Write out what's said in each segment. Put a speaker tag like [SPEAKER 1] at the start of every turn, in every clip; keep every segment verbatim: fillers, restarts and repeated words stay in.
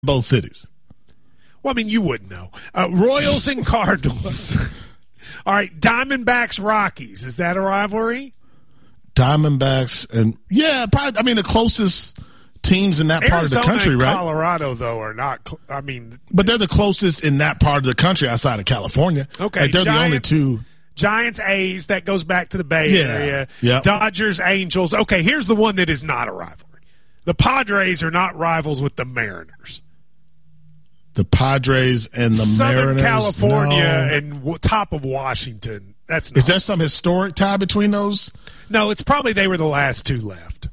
[SPEAKER 1] both cities.
[SPEAKER 2] Well, I mean, you wouldn't know. Uh, Royals and Cardinals. All right, Diamondbacks, Rockies. Is that a rivalry?
[SPEAKER 1] Diamondbacks and yeah, probably. I mean, the closest teams in that
[SPEAKER 2] Arizona
[SPEAKER 1] part of the country,
[SPEAKER 2] and
[SPEAKER 1] right?
[SPEAKER 2] Colorado, though, are not. Cl- I mean,
[SPEAKER 1] but they're the closest in that part of the country outside of California.
[SPEAKER 2] Okay,
[SPEAKER 1] like they're
[SPEAKER 2] Giants,
[SPEAKER 1] the only two.
[SPEAKER 2] Giants, A's. That goes back to the Bay
[SPEAKER 1] Yeah,
[SPEAKER 2] Area.
[SPEAKER 1] yep.
[SPEAKER 2] Dodgers, Angels. Okay, here's the one that is not a rivalry. The Padres are not rivals with the Mariners.
[SPEAKER 1] The Padres and the
[SPEAKER 2] Southern
[SPEAKER 1] Mariners.
[SPEAKER 2] California
[SPEAKER 1] no.
[SPEAKER 2] and w- top of Washington. That's not.
[SPEAKER 1] Is there some historic tie between those?
[SPEAKER 2] No, it's probably they were the last two left.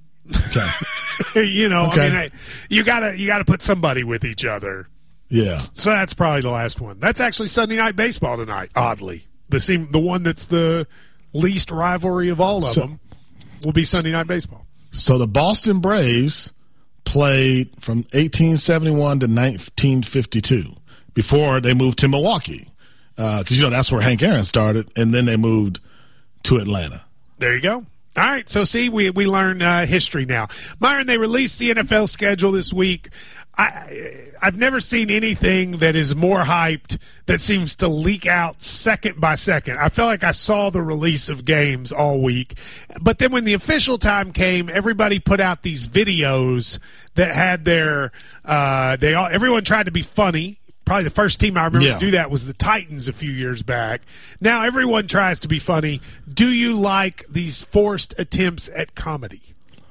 [SPEAKER 1] Okay.
[SPEAKER 2] you know,
[SPEAKER 1] Okay.
[SPEAKER 2] I mean, I, you gotta you gotta put somebody with each other.
[SPEAKER 1] Yeah.
[SPEAKER 2] So that's probably the last one. That's actually Sunday Night Baseball tonight. Oddly, the seem the one that's the least rivalry of all of
[SPEAKER 1] So-
[SPEAKER 2] them will be Sunday Night Baseball.
[SPEAKER 1] So the Boston Braves played from eighteen seventy-one to nineteen fifty-two before they moved to Milwaukee. Because, uh, you know, that's where Hank Aaron started, and then they moved to Atlanta.
[SPEAKER 2] There you go. All right, so see, we we learn uh, history now. Myron, they released the N F L schedule this week. I, I've never seen anything that is more hyped that seems to leak out second by second. I felt like I saw the release of games all week. But then when the official time came, everybody put out these videos that had their uh, – they all everyone tried to be funny. Probably the first team I remember
[SPEAKER 1] Yeah.
[SPEAKER 2] to do that was the Titans a few years back. Now everyone tries to be funny. Do you like these forced attempts at comedy?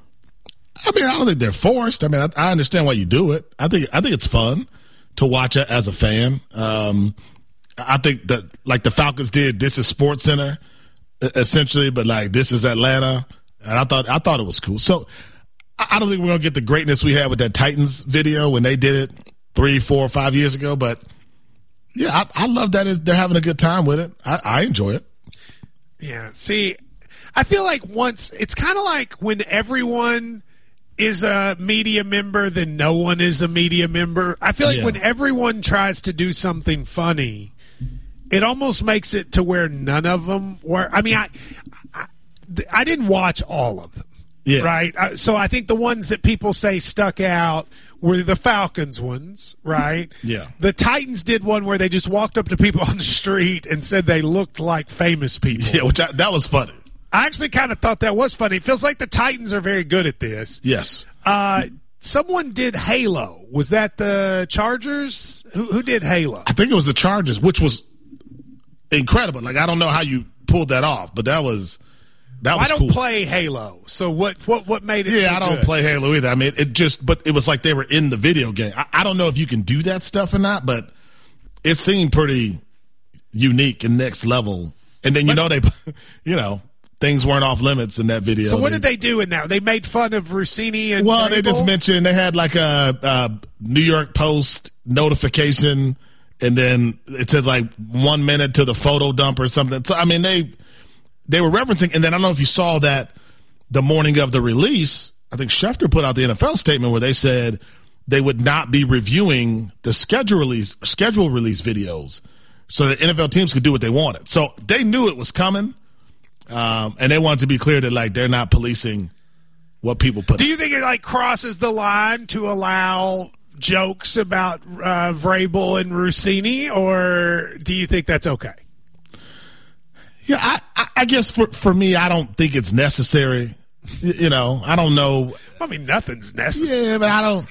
[SPEAKER 1] I mean, I don't think they're forced. I mean, I, I understand why you do it. I think I think it's fun to watch it as a fan. Um, I think that, like the Falcons did, this is Sports Center, essentially, but like this is Atlanta, and I thought I thought it was cool. So I, I don't think we're gonna get the greatness we had with that Titans video when they did it three, four, five years ago. But yeah, I, I love that they're having a good time with it. I, I enjoy it.
[SPEAKER 2] Yeah. See, I feel like once it's kind of like when everyone is a media member, then no one is a media member. I feel like
[SPEAKER 1] Yeah.
[SPEAKER 2] when everyone tries to do something funny, it almost makes it to where none of them were. I mean, I, I, I didn't watch all of them.
[SPEAKER 1] Yeah.
[SPEAKER 2] Right. Uh, so I think the ones that people say stuck out were the Falcons ones, right?
[SPEAKER 1] Yeah.
[SPEAKER 2] The Titans did one where they just walked up to people on the street and said they looked like famous people.
[SPEAKER 1] Yeah, which I, that was funny.
[SPEAKER 2] I actually kind of thought that was funny. It feels like the Titans are very good at this.
[SPEAKER 1] Yes.
[SPEAKER 2] Uh, someone did Halo. Was that the Chargers? Who, who did Halo?
[SPEAKER 1] I think it was the Chargers, which was incredible. Like, I don't know how you pulled that off, but that was that was
[SPEAKER 2] I don't
[SPEAKER 1] cool.
[SPEAKER 2] play Halo, so what? What? What made it?
[SPEAKER 1] Yeah,
[SPEAKER 2] so
[SPEAKER 1] I don't
[SPEAKER 2] good?
[SPEAKER 1] play Halo either. I mean, it just, but it was like they were in the video game. I, I don't know if you can do that stuff or not, but it seemed pretty unique and next level. And then you know they, you know, things weren't off limits in that video.
[SPEAKER 2] So what did they do in that? They made fun of Rossini and
[SPEAKER 1] Well, they just
[SPEAKER 2] Vrabel?
[SPEAKER 1] mentioned they had like a, a New York Post notification, and then it said like one minute to the photo dump or something. So I mean, they they were referencing, and then I don't know if you saw that the morning of the release, I think Schefter put out the N F L statement where they said they would not be reviewing the schedule release schedule release videos, so that N F L teams could do what they wanted. So they knew it was coming. Um, and they wanted to be clear that like they're not policing what people put.
[SPEAKER 2] Do
[SPEAKER 1] out.
[SPEAKER 2] you think it like crosses the line to allow jokes about uh, Vrabel and Rossini, or do you think that's okay?
[SPEAKER 1] Yeah, I, I, I guess for, for me, I don't think it's necessary. You, you know, I don't know.
[SPEAKER 2] I mean, nothing's necessary.
[SPEAKER 1] Yeah, but I don't.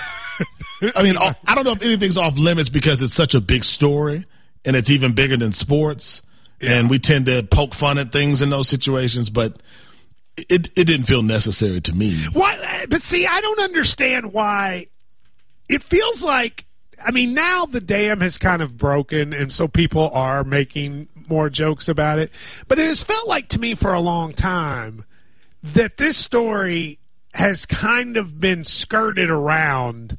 [SPEAKER 1] I mean, I don't know if anything's off limits because it's such a big story and it's even bigger than sports. Yeah. And we tend to poke fun at things in those situations, but it it didn't feel necessary to me.
[SPEAKER 2] Why? But see, I don't understand why. It feels like, I mean, now the dam has kind of broken, and so people are making more jokes about it. But it has felt like to me for a long time that this story has kind of been skirted around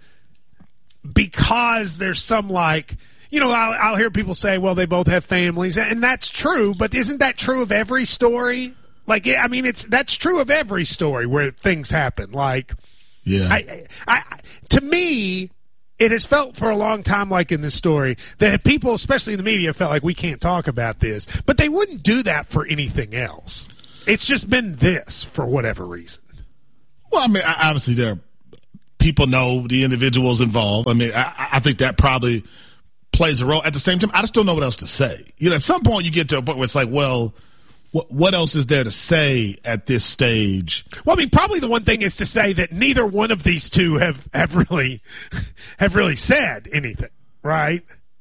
[SPEAKER 2] because there's some like, you know, I'll, I'll hear people say, well, they both have families, and that's true, but isn't that true of every story? Like, I mean, it's that's true of every story where things happen. Like,
[SPEAKER 1] yeah,
[SPEAKER 2] I, I, I, to me, it has felt for a long time, like in this story, that people, especially in the media, felt like we can't talk about this, but they wouldn't do that for anything else. It's just been this for whatever reason.
[SPEAKER 1] Well, I mean, obviously there are people know the individuals involved. I mean, I, I think that probably plays a role. At the same time, I just don't know what else to say. You know, at some point you get to a point where it's like, well, what, what else is there to say at this stage?
[SPEAKER 2] Well, I mean, probably the one thing is to say that neither one of these two have, have really have really said anything, right?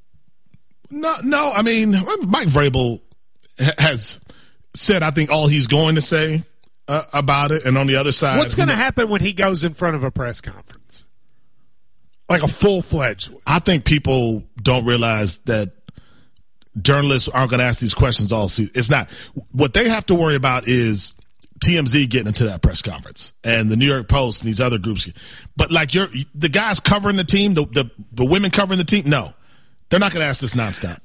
[SPEAKER 1] No, no. I mean, Mike Vrabel ha- has said, I think, all he's going to say uh, about it. And on the other side,
[SPEAKER 2] what's going to happen when he goes in front of a press conference? Like a full-fledged one.
[SPEAKER 1] I think people don't realize that journalists aren't going to ask these questions all season. It's not. What they have to worry about is T M Z getting into that press conference and the New York Post and these other groups. But like you're, the guys covering the team, the, the, the women covering the team, no. They're not going to ask this nonstop.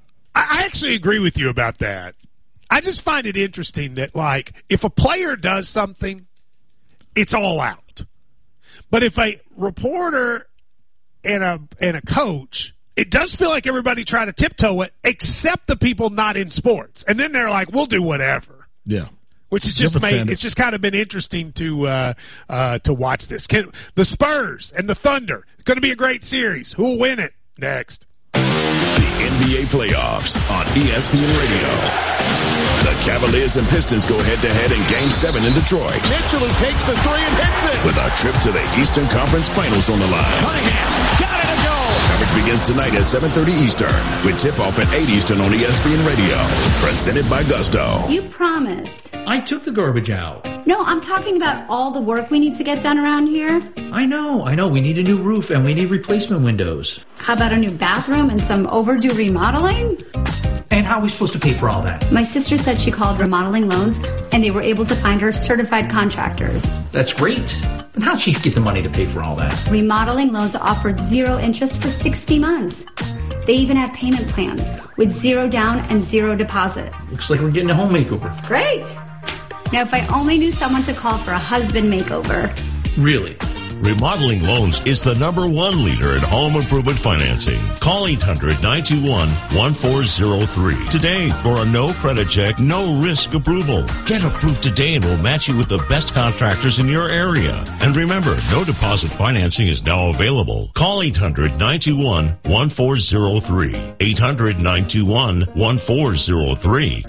[SPEAKER 2] I actually agree with you about that. I just find it interesting that, like, if a player does something, it's all out. But if a reporter and a and a coach, it does feel like everybody try to tiptoe it, except the people not in sports. And then they're like, we'll do whatever.
[SPEAKER 1] Yeah.
[SPEAKER 2] Which is just
[SPEAKER 1] Different
[SPEAKER 2] made
[SPEAKER 1] standard.
[SPEAKER 2] it's just kind of been interesting to uh, uh, to watch this. Can, the Spurs and the Thunder, it's going to be a great series. Who will win it? Next.
[SPEAKER 3] The N B A playoffs on E S P N Radio. The Cavaliers and Pistons go head-to-head in Game seven in Detroit.
[SPEAKER 4] Mitchell, who takes the three and hits it.
[SPEAKER 3] With our trip to the Eastern Conference Finals on the line.
[SPEAKER 4] Cunningham, got it to go.
[SPEAKER 3] Coverage begins tonight at seven thirty Eastern, with tip-off at eight Eastern on E S P N Radio. Presented by Gusto.
[SPEAKER 5] You promised.
[SPEAKER 6] I took the garbage out.
[SPEAKER 5] No, I'm talking about all the work we need to get done around here.
[SPEAKER 6] I know, I know. We need a new roof and we need replacement windows.
[SPEAKER 5] How about a new bathroom and some overdue remodeling?
[SPEAKER 6] And how are we supposed to pay for all that?
[SPEAKER 5] My sister said she called Remodeling Loans, and they were able to find her certified contractors.
[SPEAKER 6] That's great. But how'd she get the money to pay for all that?
[SPEAKER 5] Remodeling Loans offered zero interest for sixty months. They even have payment plans with zero down and zero deposit.
[SPEAKER 6] Looks like we're getting a home makeover.
[SPEAKER 5] Great. Now, if I only knew someone to call for a husband makeover.
[SPEAKER 6] Really?
[SPEAKER 7] Remodeling Loans is the number one leader in home improvement financing. Call eight hundred, nine two one, one four zero three today for a no credit check, no risk approval. Get approved today and we'll match you with the best contractors in your area. And remember, no deposit financing is now available. Call eight hundred, nine two one, one four zero three. eight hundred, nine two one, one four zero three.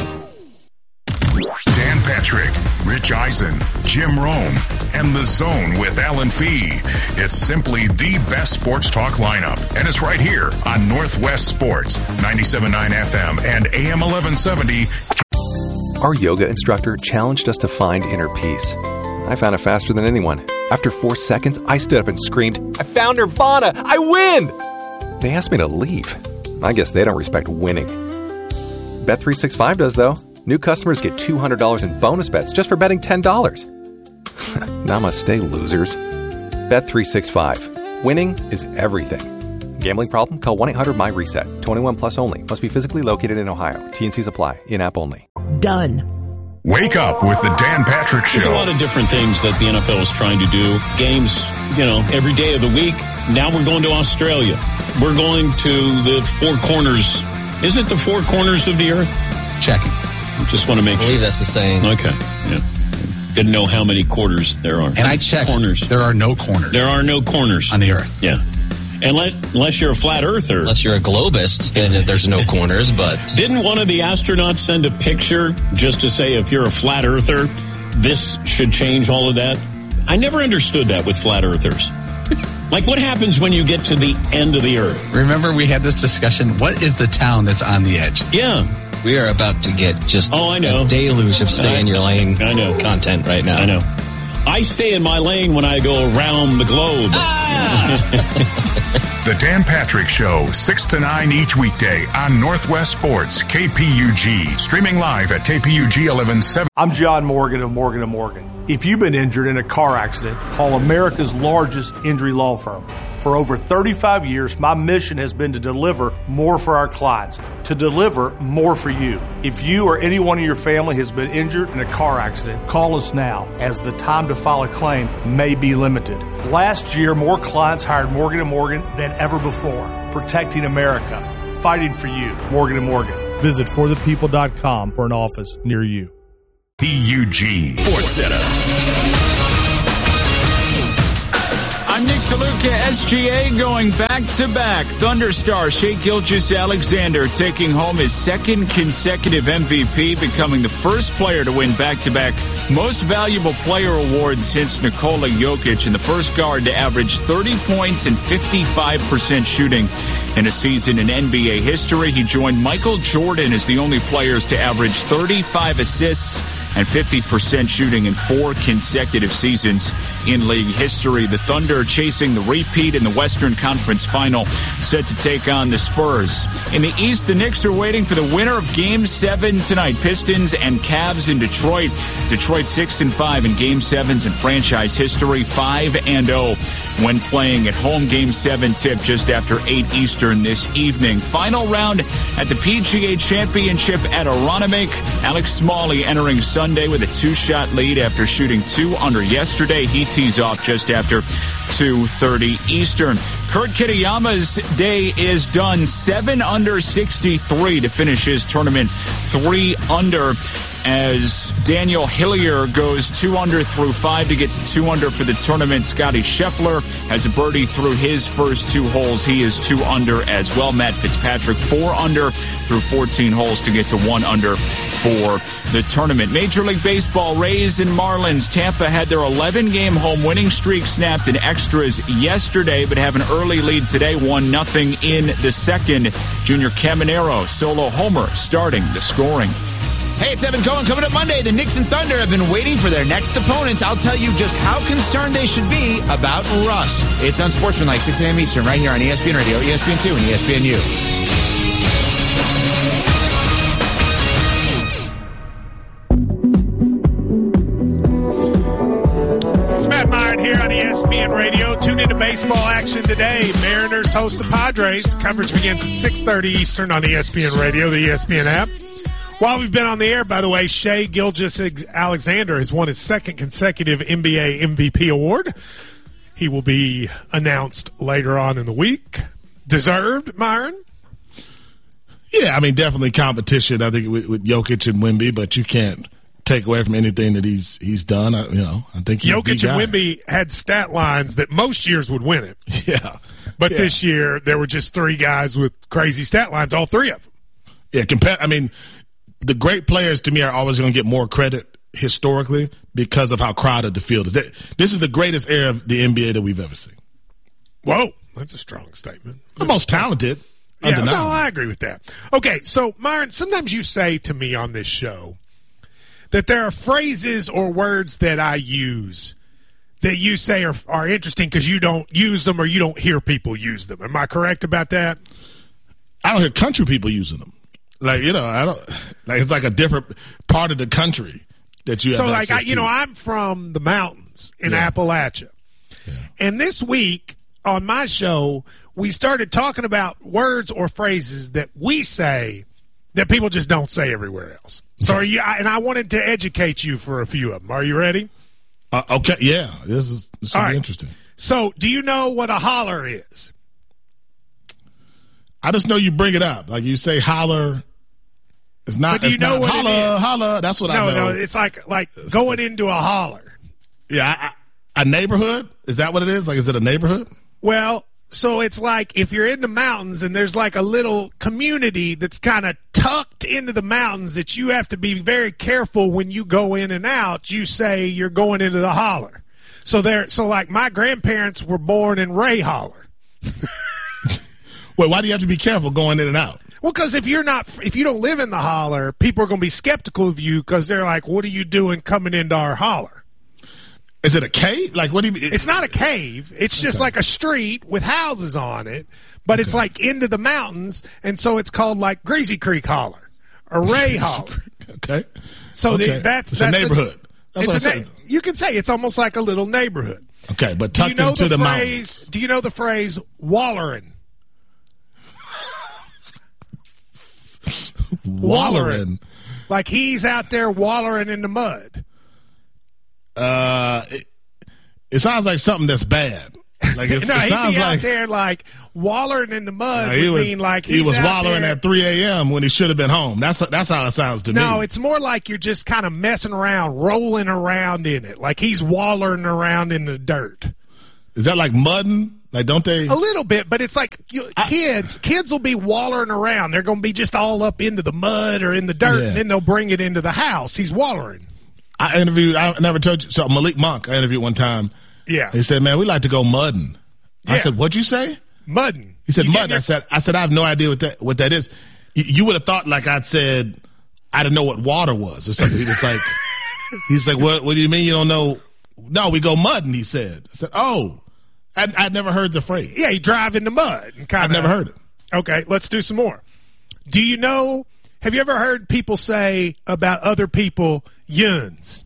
[SPEAKER 8] Dan Patrick, Rich Eisen, Jim Rome, and The Zone with Alan Fee. It's simply the best sports talk lineup, and it's right here on Northwest Sports, ninety-seven point nine F M and A M eleven seventy.
[SPEAKER 9] Our yoga instructor challenged us to find inner peace. I found it faster than anyone. After four seconds, I stood up and screamed, "I found Nirvana! I win!" They asked me to leave. I guess they don't respect winning. Bet three sixty-five does, though. New customers get two hundred dollars in bonus bets just for betting ten dollars. Namaste, losers. Bet three sixty-five. Winning is everything. Gambling problem? Call one eight hundred M Y reset. twenty-one plus only. Must be physically located in Ohio. T N Cs apply. In-app only.
[SPEAKER 10] Done.
[SPEAKER 8] Wake up with the Dan Patrick Show.
[SPEAKER 11] There's a lot of different things that the N F L is trying to do. Games, you know, every day of the week. Now we're going to Australia. We're going to the four corners. Is it the four corners of the earth? Checking. Just want to make sure.
[SPEAKER 12] I believe that's the saying.
[SPEAKER 11] Okay. Yeah. Didn't know how many quarters there are.
[SPEAKER 12] And I checked.
[SPEAKER 11] Corners.
[SPEAKER 12] There are no corners.
[SPEAKER 11] There are no corners.
[SPEAKER 12] On the earth.
[SPEAKER 11] Yeah. Unless, unless you're a flat earther.
[SPEAKER 12] Unless you're a globist, then there's no corners, but...
[SPEAKER 11] Didn't one of the astronauts send a picture just to say if you're a flat earther, this should change all of that? I never understood that with flat earthers. Like, what happens when you get to the end of the earth?
[SPEAKER 12] Remember we had this discussion, what is the town that's on the edge?
[SPEAKER 11] Yeah.
[SPEAKER 12] We are about to get just
[SPEAKER 11] oh, I know.
[SPEAKER 12] a deluge of stay
[SPEAKER 11] I,
[SPEAKER 12] in your lane
[SPEAKER 11] I know.
[SPEAKER 12] content right now.
[SPEAKER 11] I know. I stay in my lane when I go around the globe.
[SPEAKER 8] Ah! The Dan Patrick Show, six to nine each weekday on Northwest Sports, K P U G. Streaming live at K P U G eleven seventy.
[SPEAKER 13] I'm John Morgan of Morgan and Morgan. If you've been injured in a car accident, call America's largest injury law firm. For over thirty-five years, my mission has been to deliver more for our clients, to deliver more for you. If you or anyone in your family has been injured in a car accident, call us now, as the time to file a claim may be limited. Last year, more clients hired Morgan and Morgan than ever before, protecting America, fighting for you. Morgan and Morgan. Visit for the people dot com for an office near you.
[SPEAKER 8] P U G Sports Center.
[SPEAKER 1] I
[SPEAKER 10] I'm Nick DeLuca, S G A going back-to-back. Thunderstar Shai Gilgeous-Alexander taking home his second consecutive M V P, becoming the first player to win back-to-back Most Valuable Player awards since Nikola Jokic, and the first guard to average thirty points and fifty-five percent shooting in a season in N B A history. He joined Michael Jordan as the only players to average thirty-five assists and fifty percent shooting in four consecutive seasons in league history. The Thunder chasing the repeat in the Western Conference Final, set to take on the Spurs. In the East, the Knicks are waiting for the winner of Game seven tonight. Pistons and Cavs in Detroit. Detroit six and five in Game sevens in franchise history, five and oh when playing at home. Game seven tip just after eight Eastern this evening. Final round at the P G A Championship at Aronimink. Alex Smalley entering Sunday with a two-shot lead after shooting two under yesterday. He tees off just after two thirty Eastern. Kurt Kitayama's day is done. seven under sixty-three to finish his tournament. three under as Daniel Hillier goes two under through five to get to two under for the tournament. Scotty Scheffler has a birdie through his first two holes. He is two under as well. Matt Fitzpatrick four under through fourteen holes to get to one under for the tournament. Major League Baseball, Rays and Marlins. Tampa had their eleven-game home winning streak snapped in extras yesterday, but have an early lead today, one nothing in the second. Junior Caminero, solo homer, starting the scoring.
[SPEAKER 14] Hey, it's Evan Cohen. Coming up Monday, the Knicks and Thunder have been waiting for their next opponents. I'll tell you just how concerned they should be about rust. It's Unsportsmanlike, six a.m. Eastern, right here on E S P N Radio, E S P N two, and E S P N U.
[SPEAKER 2] It's Matt Myron here on E S P N Radio. Tune into baseball action today. Mariners host the Padres. Coverage begins at six thirty Eastern on E S P N Radio, the E S P N app. While we've been on the air, by the way, Shai Gilgeous-Alexander has won his second consecutive N B A M V P award. He will be announced later on in the week. Deserved, Myron?
[SPEAKER 1] Yeah, I mean, definitely competition, I think, with, with Jokic and Wemby, but you can't take away from anything that he's he's done. I, you know, I think he's
[SPEAKER 2] Jokic and Wemby had stat lines that most years would win it.
[SPEAKER 1] Yeah.
[SPEAKER 2] But
[SPEAKER 1] yeah.
[SPEAKER 2] this year, there were just three guys with crazy stat lines, all three of them.
[SPEAKER 1] Yeah, compa- I mean, the great players, to me, are always going to get more credit historically because of how crowded the field is. This is the greatest era of the N B A that we've ever seen.
[SPEAKER 2] Whoa, that's a strong statement.
[SPEAKER 1] The most talented.
[SPEAKER 2] Yeah, no, I agree with that. Okay, so, Myron, sometimes you say to me on this show that there are phrases or words that I use that you say are, are interesting because you don't use them or you don't hear people use them. Am I correct about that?
[SPEAKER 1] I don't hear country people using them. Like, you know, I don't like it's like a different part of the country that you have.
[SPEAKER 2] So, like, I,
[SPEAKER 1] to.
[SPEAKER 2] you know, I'm from the mountains in
[SPEAKER 1] yeah.
[SPEAKER 2] Appalachia. Yeah. And this week on my show, we started talking about words or phrases that we say that people just don't say everywhere else. So, are you, and I wanted to educate you for a few of them. Are you ready?
[SPEAKER 1] Uh, okay, yeah. This is this should
[SPEAKER 2] All
[SPEAKER 1] be
[SPEAKER 2] right.
[SPEAKER 1] interesting.
[SPEAKER 2] So, do you know what a holler is?
[SPEAKER 1] I just know you bring it up. Like you say holler. It's not,
[SPEAKER 2] but do you
[SPEAKER 1] it's
[SPEAKER 2] know
[SPEAKER 1] not
[SPEAKER 2] what
[SPEAKER 1] holla,
[SPEAKER 2] it is?
[SPEAKER 1] holla. That's what
[SPEAKER 2] no,
[SPEAKER 1] I know.
[SPEAKER 2] No, it's like like going into a holler.
[SPEAKER 1] Yeah, I, I, a neighborhood? Is that what it is? Like, is it a neighborhood?
[SPEAKER 2] Well, so it's like if you're in the mountains and there's like a little community that's kind of tucked into the mountains that you have to be very careful when you go in and out. You say you're going into the holler. So there, so like my grandparents were born in Ray Holler.
[SPEAKER 1] Wait, why do you have to be careful going in and out?
[SPEAKER 2] Well, because if you're not, if you don't live in the holler, people are going to be skeptical of you because they're like, "What are you doing coming into our holler?"
[SPEAKER 1] Is it a cave? Like, what do you? It,
[SPEAKER 2] it's not a cave. It's just okay. like a street with houses on it, but okay. it's like into the mountains, and so it's called like Greasy Creek Holler or Ray Holler.
[SPEAKER 1] Okay.
[SPEAKER 2] So
[SPEAKER 1] okay.
[SPEAKER 2] The, that's
[SPEAKER 1] it's
[SPEAKER 2] that's
[SPEAKER 1] a neighborhood.
[SPEAKER 2] A,
[SPEAKER 1] that's
[SPEAKER 2] it's a na- you can say it's almost like a little neighborhood.
[SPEAKER 1] Okay, but tucked
[SPEAKER 2] do you know
[SPEAKER 1] into
[SPEAKER 2] the,
[SPEAKER 1] the
[SPEAKER 2] phrase,
[SPEAKER 1] mountains.
[SPEAKER 2] Do you know the phrase "wallerin"?
[SPEAKER 1] Wallering.
[SPEAKER 2] Like he's out there wallering in the mud.
[SPEAKER 1] Uh, it, it sounds like something that's bad. Like it,
[SPEAKER 2] no,
[SPEAKER 1] it
[SPEAKER 2] he'd
[SPEAKER 1] sounds
[SPEAKER 2] be
[SPEAKER 1] like,
[SPEAKER 2] out there like wallering in the mud.
[SPEAKER 1] No, he
[SPEAKER 2] would
[SPEAKER 1] was,
[SPEAKER 2] mean like
[SPEAKER 1] he
[SPEAKER 2] he's
[SPEAKER 1] was
[SPEAKER 2] out
[SPEAKER 1] wallering
[SPEAKER 2] there.
[SPEAKER 1] at three a.m. when he should have been home. That's that's how it sounds to
[SPEAKER 2] no,
[SPEAKER 1] me.
[SPEAKER 2] No, it's more like you're just kind of messing around, rolling around in it. Like he's wallering around in the dirt.
[SPEAKER 1] Is that like mudding? Like, don't they?
[SPEAKER 2] A little bit, but it's like you, I, kids. Kids will be wallering around. They're going to be just all up into the mud or in the dirt, yeah. and then they'll bring it into the house. He's wallering.
[SPEAKER 1] I interviewed, I never told you, so Malik Monk, I interviewed one time.
[SPEAKER 2] Yeah.
[SPEAKER 1] He said, man, we like to go mudding. Yeah. I said, what'd you say?
[SPEAKER 2] Mudding.
[SPEAKER 1] He said,
[SPEAKER 2] you
[SPEAKER 1] mudding. Your- I said, I said, I have no idea what that what that is. You, you would have thought like I'd said, I didn't know what water was or something. He was like, he's like, what, what do you mean you don't know? No, we go mudding, he said. I said, oh, I'd, I'd never heard the phrase.
[SPEAKER 2] Yeah, you drive in the mud. And kinda,
[SPEAKER 1] I've never heard it.
[SPEAKER 2] Okay, let's do some more. Do you know, have you ever heard people say about other people, yuns?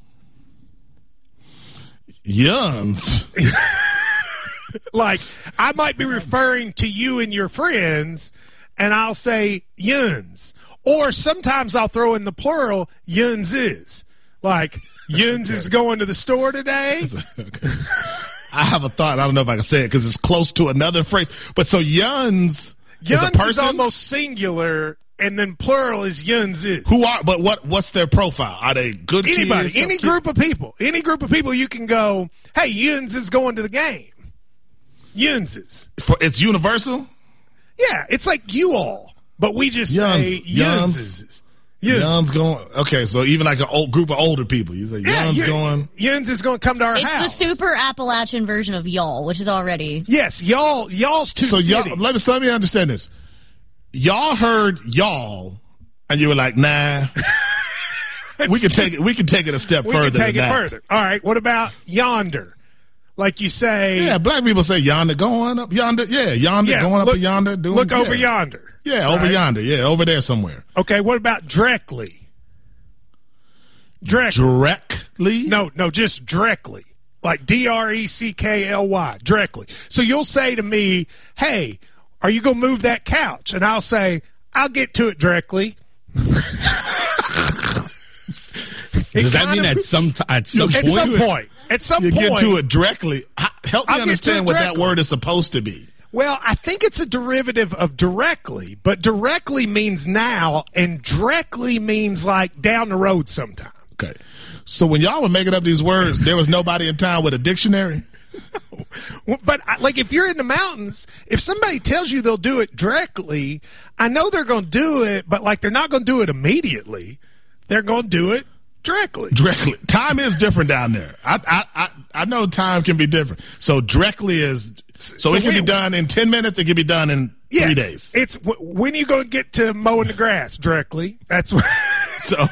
[SPEAKER 1] Yuns?
[SPEAKER 2] Like, I might be referring to you and your friends, and I'll say yuns. Or sometimes I'll throw in the plural, yuns is. Like, yuns okay. is going to the store today.
[SPEAKER 1] Okay. I have a thought. I don't know if I can say it because it's close to another phrase. But so yuns,
[SPEAKER 2] yuns
[SPEAKER 1] is a person?
[SPEAKER 2] Is almost singular, and then plural is yuns is.
[SPEAKER 1] Who are? But what? What's their profile? Are they good
[SPEAKER 2] Anybody,
[SPEAKER 1] kids?
[SPEAKER 2] any group of people, any group of people, you can go. Hey, yuns is going to the game. Yuns is.
[SPEAKER 1] It's universal.
[SPEAKER 2] Yeah, it's like you all, but we just yuns, say yuns is.
[SPEAKER 1] Yuns. Yuns going. Okay, so even like an old group of older people, you say
[SPEAKER 2] yeah,
[SPEAKER 1] yuns going.
[SPEAKER 2] Yuns is going to come to our
[SPEAKER 15] it's
[SPEAKER 2] house.
[SPEAKER 15] It's the super Appalachian version of y'all, which is already
[SPEAKER 2] yes, y'all. Y'all's too.
[SPEAKER 1] So
[SPEAKER 2] city.
[SPEAKER 1] y'all. Let me let me understand this. Y'all heard y'all, and you were like, nah. we can take it. We can take it a step
[SPEAKER 2] we
[SPEAKER 1] further.
[SPEAKER 2] We can take
[SPEAKER 1] than
[SPEAKER 2] it
[SPEAKER 1] that.
[SPEAKER 2] further. All right. What about yonder? Like you say.
[SPEAKER 1] Yeah, black people say yonder, going up yonder. Yeah, yonder,
[SPEAKER 2] yeah,
[SPEAKER 1] going
[SPEAKER 2] look,
[SPEAKER 1] up to yonder. Doing,
[SPEAKER 2] look
[SPEAKER 1] yeah.
[SPEAKER 2] over yonder.
[SPEAKER 1] Yeah, over right. yonder. Yeah, over there somewhere.
[SPEAKER 2] Okay. What about directly? Directly.
[SPEAKER 1] Directly?
[SPEAKER 2] No, no, just directly. Like D R E C K L Y. Directly. So you'll say to me, hey, are you going to move that couch? And I'll say, I'll get to it directly.
[SPEAKER 16] Does that mean of, at some t- at some
[SPEAKER 2] at
[SPEAKER 16] point?
[SPEAKER 2] Some point. At some
[SPEAKER 1] you
[SPEAKER 2] point.
[SPEAKER 1] You get to it directly. Help me
[SPEAKER 2] I'll
[SPEAKER 1] understand what that word is supposed to be.
[SPEAKER 2] Well, I think it's a derivative of directly, but directly means now, and directly means like down the road sometime.
[SPEAKER 1] Okay. So when y'all were making up these words, there was nobody in town with a dictionary?
[SPEAKER 2] No. But like if you're in the mountains, if somebody tells you they'll do it directly, I know they're going to do it, but like they're not going to do it immediately. They're going to do it directly.
[SPEAKER 1] Directly. Time is different down there. I I I, I know time can be different. So directly is so, so it can when, be done in ten minutes. It can be done in
[SPEAKER 2] yes,
[SPEAKER 1] three days.
[SPEAKER 2] It's when are you going to get to mowing the grass directly. That's what.
[SPEAKER 1] so.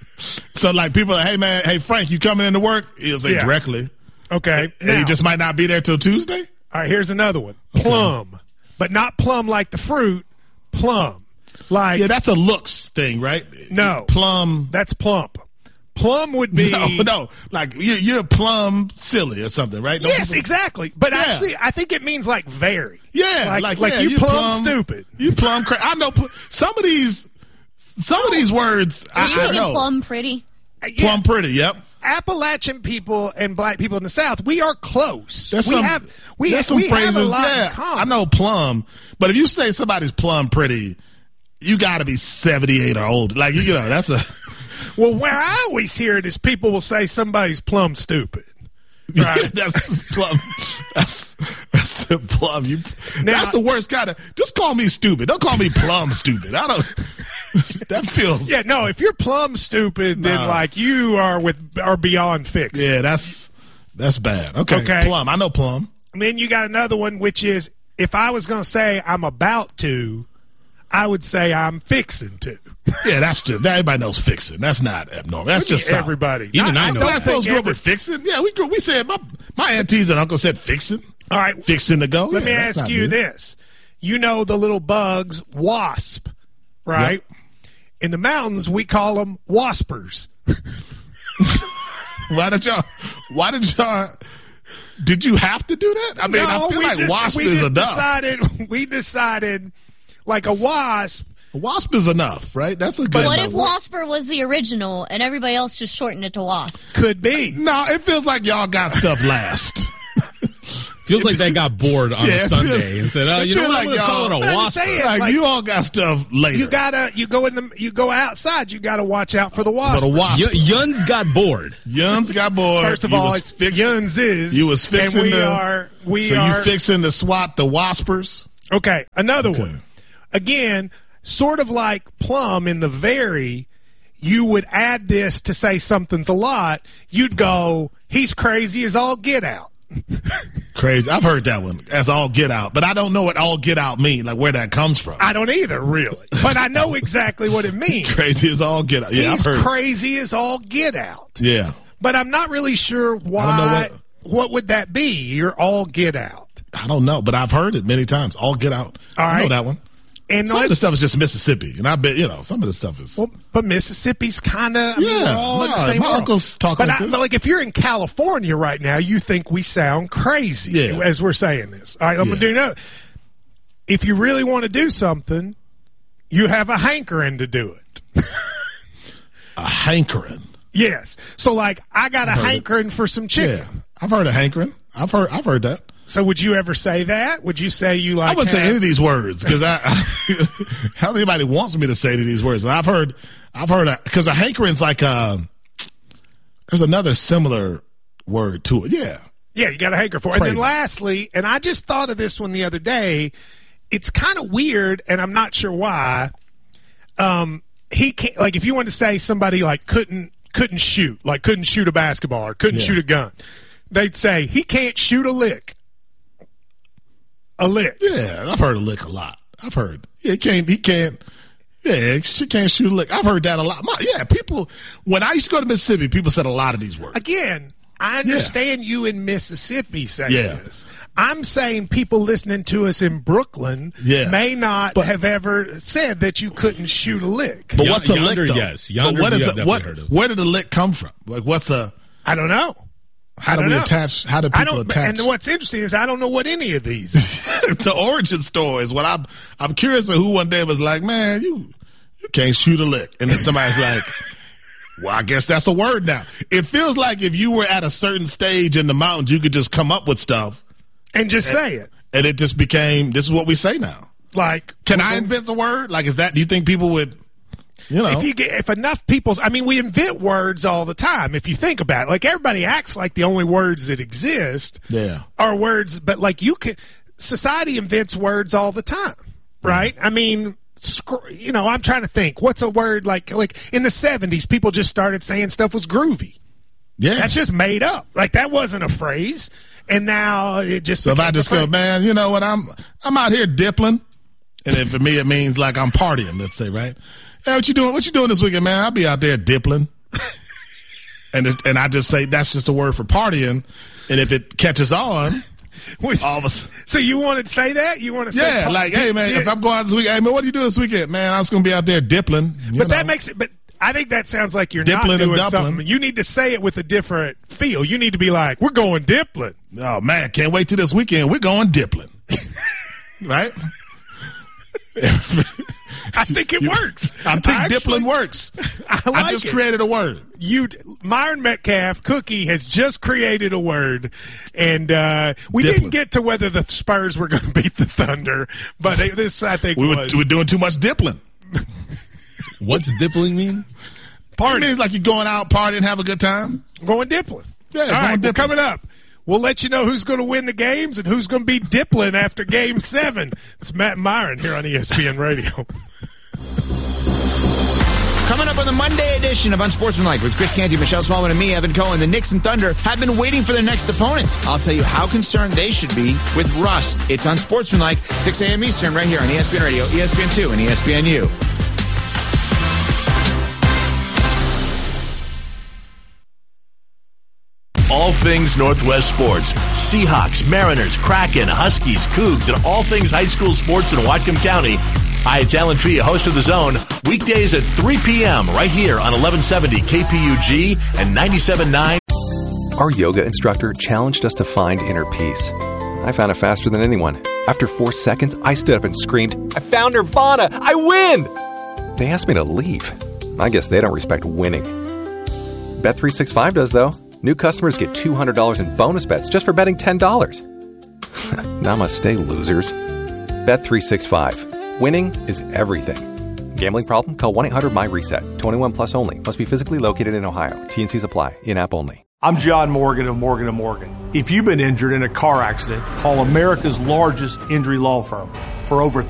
[SPEAKER 1] So like people are, hey man, hey Frank, you coming into work? He'll say yeah. directly.
[SPEAKER 2] Okay.
[SPEAKER 1] And now, he just might not be there till Tuesday?
[SPEAKER 2] All right, here's another one. Plum. Okay. But not plum like the fruit, plum. Like
[SPEAKER 1] yeah, that's a looks thing, right?
[SPEAKER 2] No.
[SPEAKER 1] Plum.
[SPEAKER 2] That's plump. Plum would be
[SPEAKER 1] no, no, like you're, you're plum silly or something, right? Don't
[SPEAKER 2] yes,
[SPEAKER 1] people...
[SPEAKER 2] exactly. But yeah. actually, I think it means like very.
[SPEAKER 1] Yeah,
[SPEAKER 2] like
[SPEAKER 1] like,
[SPEAKER 2] like
[SPEAKER 1] yeah,
[SPEAKER 2] you,
[SPEAKER 1] you
[SPEAKER 2] plum,
[SPEAKER 1] plum
[SPEAKER 2] stupid.
[SPEAKER 1] You plum cra- I know pl- some of these, some of these words.
[SPEAKER 15] Are
[SPEAKER 1] I,
[SPEAKER 15] you thinking
[SPEAKER 1] I know.
[SPEAKER 15] plum pretty?
[SPEAKER 2] Yeah.
[SPEAKER 1] Plum pretty, yep.
[SPEAKER 2] Appalachian people and black people in the South, we are close.
[SPEAKER 1] There's
[SPEAKER 2] we
[SPEAKER 1] some,
[SPEAKER 2] have we,
[SPEAKER 1] there's some
[SPEAKER 2] we
[SPEAKER 1] phrases,
[SPEAKER 2] have a lot
[SPEAKER 1] yeah.
[SPEAKER 2] in common.
[SPEAKER 1] I know plum, but if you say somebody's plum pretty, you got to be seventy-eight or older. Like you know, that's a.
[SPEAKER 2] Well, where I always hear it is people will say somebody's plum stupid. Right.
[SPEAKER 1] that's plum. That's that's plum. You. Now, that's the worst kind of. Just call me stupid. Don't call me plum stupid. I don't. That feels.
[SPEAKER 2] Yeah, no. If you're plum stupid, then no. like you are with are beyond fixed.
[SPEAKER 1] Yeah, that's that's bad. Okay.
[SPEAKER 2] Okay.
[SPEAKER 1] Plum. I know plum.
[SPEAKER 2] And then you got another one, which is if I was going to say I'm about to, I would say I'm fixing to.
[SPEAKER 1] Yeah, that's just everybody knows fixing. That's not abnormal. That's just solid.
[SPEAKER 2] Everybody.
[SPEAKER 16] Even I, I know.
[SPEAKER 1] Black folks grew up with fixing. Yeah, we grew. We said my my aunties and uncles said fixing.
[SPEAKER 2] All right,
[SPEAKER 1] fixing to go.
[SPEAKER 2] Let
[SPEAKER 1] yeah,
[SPEAKER 2] me ask you good. this: you know the little bugs, wasp, right? Yep. In the mountains, we call them waspers.
[SPEAKER 1] Why did y'all? Why did y'all? Did you have to do that? I mean,
[SPEAKER 2] no,
[SPEAKER 1] I feel like
[SPEAKER 2] just,
[SPEAKER 1] wasp
[SPEAKER 2] we
[SPEAKER 1] is
[SPEAKER 2] just
[SPEAKER 1] enough.
[SPEAKER 2] Decided, we decided, like a wasp.
[SPEAKER 1] A wasp is enough, right? That's a good.
[SPEAKER 15] But what
[SPEAKER 1] enough.
[SPEAKER 15] if Wasper was the original and everybody else just shortened it to Wasp?
[SPEAKER 2] Could be.
[SPEAKER 1] No, it feels like y'all got stuff last.
[SPEAKER 16] Feels like they got bored on
[SPEAKER 1] Yeah,
[SPEAKER 16] a
[SPEAKER 1] it
[SPEAKER 16] Sunday
[SPEAKER 1] feels-
[SPEAKER 16] and said, "Oh,
[SPEAKER 1] it
[SPEAKER 16] you know
[SPEAKER 1] feel
[SPEAKER 16] what? I'm
[SPEAKER 1] like
[SPEAKER 16] going to call it a
[SPEAKER 2] y'all- I'm
[SPEAKER 16] wasp."
[SPEAKER 2] saying,
[SPEAKER 1] Like,
[SPEAKER 2] like-
[SPEAKER 1] you all got stuff later.
[SPEAKER 2] You gotta, you go in the, you go outside. You gotta watch out for the wasp.
[SPEAKER 1] But a wasp.
[SPEAKER 16] Y- Yuns got bored.
[SPEAKER 1] Yuns got bored.
[SPEAKER 2] First of
[SPEAKER 1] You
[SPEAKER 2] all,
[SPEAKER 1] was
[SPEAKER 2] it's
[SPEAKER 1] fix-
[SPEAKER 2] Yuns is.
[SPEAKER 1] You was fixing
[SPEAKER 2] and we
[SPEAKER 1] the.
[SPEAKER 2] are. We
[SPEAKER 1] so
[SPEAKER 2] are.
[SPEAKER 1] you fixing to swap the waspers?
[SPEAKER 2] Okay, another
[SPEAKER 1] Okay.
[SPEAKER 2] one. Again, sort of like Plum in the very. You would add this to say something's a lot. You'd go, he's crazy as all get out.
[SPEAKER 1] Crazy. I've heard that one. As all get out. But I don't know what all get out mean, like where that comes from.
[SPEAKER 2] I don't either, really. But I know exactly what it means.
[SPEAKER 1] Crazy as all get out. Yeah,
[SPEAKER 2] he's
[SPEAKER 1] I've heard.
[SPEAKER 2] crazy as all get out.
[SPEAKER 1] Yeah.
[SPEAKER 2] But I'm not really sure why.
[SPEAKER 1] what-
[SPEAKER 2] what would that be? You're all get out.
[SPEAKER 1] I don't know, but I've heard it many times. All get out.
[SPEAKER 2] All
[SPEAKER 1] I know
[SPEAKER 2] right.
[SPEAKER 1] that one.
[SPEAKER 2] And
[SPEAKER 1] some of the
[SPEAKER 2] let's-
[SPEAKER 1] stuff is just Mississippi. And I bet, you know, some of the stuff is.
[SPEAKER 2] Well, but Mississippi's kind of, I mean,
[SPEAKER 1] Yeah,
[SPEAKER 2] we're all in the
[SPEAKER 1] no,
[SPEAKER 2] same
[SPEAKER 1] my
[SPEAKER 2] world.
[SPEAKER 1] uncles talk
[SPEAKER 2] but
[SPEAKER 1] like
[SPEAKER 2] I,
[SPEAKER 1] this.
[SPEAKER 2] but like if you're in California right now, you think we sound crazy
[SPEAKER 1] Yeah.
[SPEAKER 2] as we're saying this. All right, I'm
[SPEAKER 1] Yeah.
[SPEAKER 2] gonna do another. If you really want to do something, you have a hankering to do it.
[SPEAKER 1] A hankering.
[SPEAKER 2] Yes. So like, I got a
[SPEAKER 1] I've heard it.
[SPEAKER 2] hankering for some chicken.
[SPEAKER 1] Yeah. I've heard of hankering. I've heard. I've heard that.
[SPEAKER 2] So would you ever say that? Would you say you like?
[SPEAKER 1] I wouldn't say
[SPEAKER 2] have-
[SPEAKER 1] any of these words because I, I how anybody wants me to say any of these words. But I've heard, I've heard because a hankering's like a. There's another similar word to it. Yeah.
[SPEAKER 2] Yeah, you got a hanker for it. And then
[SPEAKER 1] Craving.
[SPEAKER 2] lastly, and I just thought of this one the other day. It's kind of weird, and I'm not sure why. Um, he can't like if you wanted to say somebody like couldn't couldn't shoot, like couldn't shoot a basketball or couldn't
[SPEAKER 1] Yeah.
[SPEAKER 2] shoot a gun, they'd say he can't shoot a lick. A lick.
[SPEAKER 1] Yeah, I've heard a lick a lot. I've heard. Yeah, he can't. He can't. Yeah, she can't shoot a lick. I've heard that a lot. My, yeah, people. When I used to go to Mississippi, people said a lot of these words.
[SPEAKER 2] Again, I understand you in Mississippi saying
[SPEAKER 1] Yeah.
[SPEAKER 2] this. I'm saying people listening to us in Brooklyn
[SPEAKER 1] Yeah.
[SPEAKER 2] may not have ever said that you couldn't shoot a lick.
[SPEAKER 1] But
[SPEAKER 16] Yon-
[SPEAKER 1] what's a
[SPEAKER 16] yonder,
[SPEAKER 1] lick though?
[SPEAKER 16] yes. Yonder
[SPEAKER 1] but what
[SPEAKER 16] we
[SPEAKER 1] is
[SPEAKER 16] have
[SPEAKER 1] a, what?
[SPEAKER 16] definitely heard of.
[SPEAKER 1] Where did the lick come from? Like, what's a?
[SPEAKER 2] I don't know.
[SPEAKER 1] How
[SPEAKER 2] I
[SPEAKER 1] do
[SPEAKER 2] don't
[SPEAKER 1] we
[SPEAKER 2] know.
[SPEAKER 1] attach? How do
[SPEAKER 2] I
[SPEAKER 1] people
[SPEAKER 2] don't.
[SPEAKER 1] attach?
[SPEAKER 2] And what's interesting is I don't know what any of these.
[SPEAKER 1] The origin story is what I'm. I'm curious of who one day was like, man, you you can't shoot a lick, and then somebody's like, well, I guess that's a word now. It feels like if you were at a certain stage in the mountains, you could just come up with stuff
[SPEAKER 2] and just say it.
[SPEAKER 1] and it just became. This is what we say now.
[SPEAKER 2] Like,
[SPEAKER 1] Can I invent a word? Like, is that? Do you think people would? You know,
[SPEAKER 2] if you get if enough people, I mean, we invent words all the time. If you think about it, like everybody acts like the only words that exist
[SPEAKER 1] yeah.
[SPEAKER 2] are words, but like you can, society invents words all the time, right? I mean, sc- you know, I'm trying to think. What's a word like? Like in the seventies, people just started saying stuff was groovy.
[SPEAKER 1] Yeah,
[SPEAKER 2] That's just made up. Like that wasn't a phrase, and now it just.
[SPEAKER 1] So if I
[SPEAKER 2] became a
[SPEAKER 1] just go,
[SPEAKER 2] phrase.
[SPEAKER 1] man, you know what? I'm I'm out here dippling, and then for me it means like I'm partying. Let's say, right? Hey, what you doing? What you doing this weekend, man? I'll be out there dippling, and it's, and I just say that's just a word for partying, and if it catches on, all of us.
[SPEAKER 2] So you want to say that? You want to say?
[SPEAKER 1] Yeah,
[SPEAKER 2] pa-
[SPEAKER 1] like,
[SPEAKER 2] di-
[SPEAKER 1] hey man,
[SPEAKER 2] di-
[SPEAKER 1] if I'm going out this weekend, hey man, what are you doing this weekend, man? I was gonna be out there dippling. you
[SPEAKER 2] But that
[SPEAKER 1] know.
[SPEAKER 2] makes it. But I think that sounds like you're
[SPEAKER 1] Dippling
[SPEAKER 2] not
[SPEAKER 1] and
[SPEAKER 2] doing
[SPEAKER 1] dumpling.
[SPEAKER 2] something. You need to say it with a different feel. You need to be like, "We're going dippling."
[SPEAKER 1] Oh man, can't wait till this weekend. We're going dippling, right?
[SPEAKER 2] I think it works.
[SPEAKER 1] I think
[SPEAKER 2] Actually,
[SPEAKER 1] dippling works.
[SPEAKER 2] I like
[SPEAKER 1] I just
[SPEAKER 2] it.
[SPEAKER 1] created a word.
[SPEAKER 2] You, Myron Metcalf, Cookie has just created a word, and uh, we
[SPEAKER 1] Dippling.
[SPEAKER 2] didn't get to whether the Spurs were going to beat the Thunder, but it- this I think
[SPEAKER 1] We were,
[SPEAKER 2] was
[SPEAKER 1] we were doing too much dippling.
[SPEAKER 16] What's dippling mean?
[SPEAKER 1] It means like you're going out, partying, have a good time.
[SPEAKER 2] going dippling.
[SPEAKER 1] Yeah,
[SPEAKER 2] All
[SPEAKER 1] going
[SPEAKER 2] right, well,
[SPEAKER 1] dippling.
[SPEAKER 2] coming up. We'll let you know who's going to win the games and who's going to be dippling after Game Seven. It's Matt and Myron here on E S P N Radio.
[SPEAKER 14] Coming up on the Monday edition of Unsportsmanlike with Chris Canty, Michelle Smallman, and me, Evan Cohen, the Knicks and Thunder have been waiting for their next opponents. I'll tell you how concerned they should be with rust. It's Unsportsmanlike, six a.m. Eastern, right here on E S P N Radio, E S P N two, and E S P N U.
[SPEAKER 17] All things Northwest sports. Seahawks, Mariners, Kraken, Huskies, Cougs, and all things high school sports in Whatcom County. Hi, it's Alan Fee, host of The Zone. Weekdays at three p.m. right here on eleven seventy K P U G and ninety-seven point nine.
[SPEAKER 9] Our yoga instructor challenged us to find inner peace. I found it faster than anyone. After four seconds, I stood up and screamed, I found Nirvana! I win! They asked me to leave. I guess they don't respect winning. Bet three sixty-five does, though. New customers get two hundred dollars in bonus bets just for betting ten dollars. Namaste, losers. Bet three sixty-five. Winning is everything. Gambling problem? Call one eight hundred my reset. twenty-one plus only. Must be physically located in Ohio. T and Cs apply. In-app only.
[SPEAKER 13] I'm John Morgan of Morgan and Morgan. If you've been injured in a car accident, call America's largest injury law firm. For over